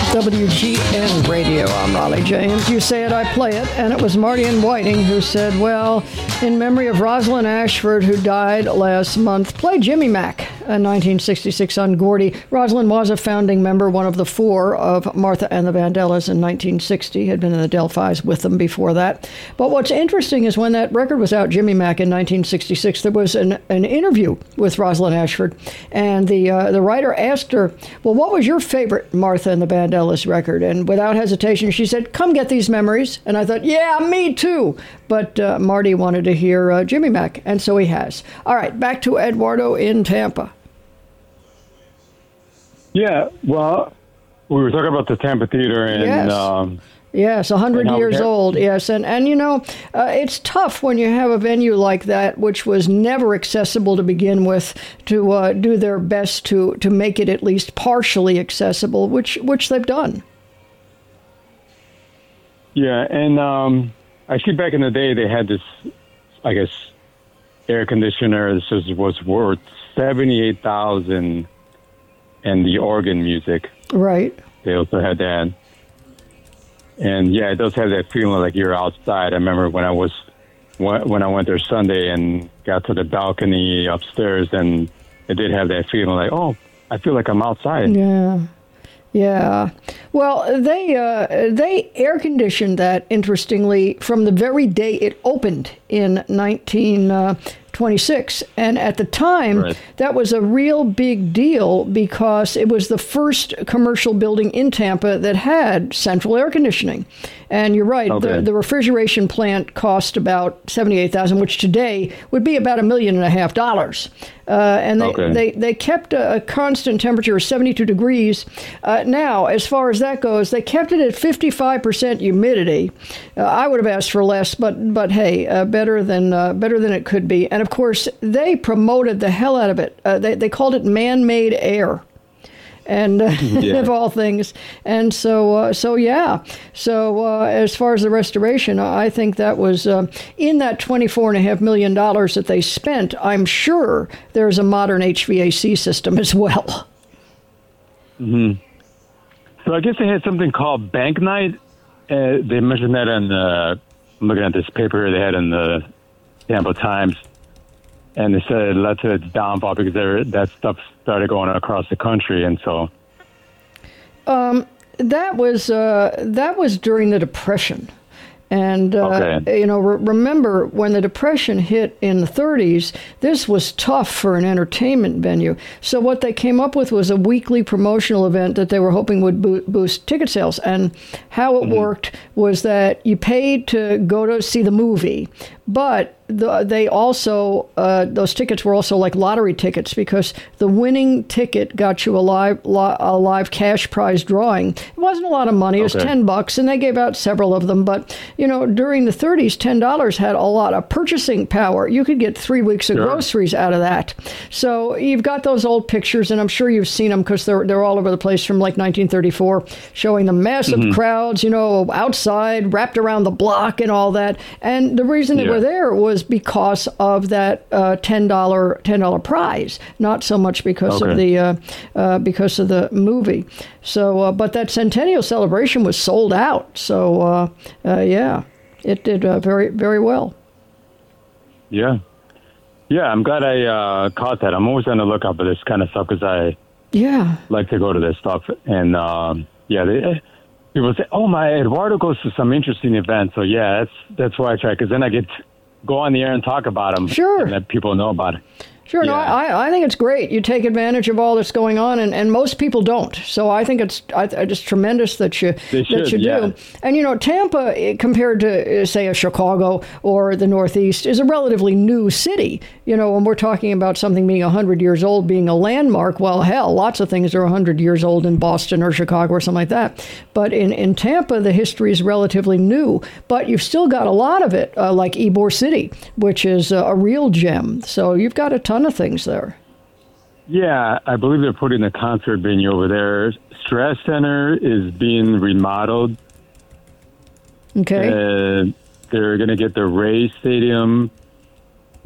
WGN Radio. I'm Raleigh James. You say it, I play it. And it was Marty and Whiting who said, well, in memory of Rosalind Ashford, who died last month, play Jimmy Mack in 1966 on Gordy. Rosalind was a founding member, one of the four of Martha and the Vandellas in 1960, had been in the Delphis with them before that. But what's interesting is when that record was out, Jimmy Mack, in 1966, there was an interview with Rosalind Ashford. And the writer asked her, well, what was your favorite Martha and the Vandellas record? And without hesitation, she said, come get these memories. And I thought, yeah, me too. But Marty wanted to hear Jimmy Mack, and so he has. All right, back to Eduardo in Tampa. Yeah, well, we were talking about the Tampa Theater, and yes. Yes, 100 years old, yes. And you know, it's tough when you have a venue like that, which was never accessible to begin with, to do their best to make it at least partially accessible, which they've done. Yeah, and actually back in the day, they had this, I guess, air conditioner. This was worth $78,000, and the organ music. Right. They also had that. And yeah, it does have that feeling like you're outside. I remember when I went there Sunday and got to the balcony upstairs, and it did have that feeling like, oh, I feel like I'm outside. Yeah. Yeah. Well, they air conditioned that, interestingly, from the very day it opened in 1926. And at the time, right, that was a real big deal because it was the first commercial building in Tampa that had central air conditioning. And you're right, okay, the refrigeration plant cost about $78,000, which today would be about $1.5 million. And they kept a constant temperature of 72 degrees. Now, as far as that goes, they kept it at 55% humidity. I would have asked for less, but hey, better than it could be. And of course, they promoted the hell out of it. They called it man-made air. And of all things. And so as far as the restoration, I think that was in that $24.5 million that they spent. I'm sure there's a modern HVAC system as well. Mm-hmm. So I guess they had something called Bank Night. They mentioned that in I'm looking at this paper they had in the Tampa Times. And they said it led to its downfall because that stuff started going across the country, and so. That was during the Depression, and remember when the Depression hit in the 30s, this was tough for an entertainment venue. So what they came up with was a weekly promotional event that they were hoping would boost ticket sales. And how it worked was that you paid to go to see the movie, but they also, those tickets were also like lottery tickets because the winning ticket got you a live cash prize drawing. It wasn't a lot of money. It was $10, and they gave out several of them. But, during the 30s, $10 had a lot of purchasing power. You could get 3 weeks of groceries out of that. So you've got those old pictures, and I'm sure you've seen them because they're all over the place from like 1934, showing the massive crowds, outside, wrapped around the block and all that. And the reason they were there was because of that $10 prize, not so much because of the movie. So, but that centennial celebration was sold out. So, it did very, very well. Yeah. Yeah, I'm glad I caught that. I'm always on the lookout for this kind of stuff because I like to go to this stuff. And, people say, oh, my Eduardo goes to some interesting events. So, yeah, that's why I try, because then I get to go on the air and talk about them. Sure. And let people know about it. Sure, no, I think it's great. You take advantage of all that's going on, and most people don't. So I think it's tremendous that you do. And Tampa, compared to say a Chicago or the Northeast, is a relatively new city. When we're talking about something being 100 years old, being a landmark, well, hell, lots of things are 100 years old in Boston or Chicago or something like that. But in Tampa, the history is relatively new. But you've still got a lot of it, like Ybor City, which is a real gem. So you've got a ton of things there. Yeah, I believe they're putting a concert venue over there. Stress Center is being remodeled. Okay. They're going to get the Rays Stadium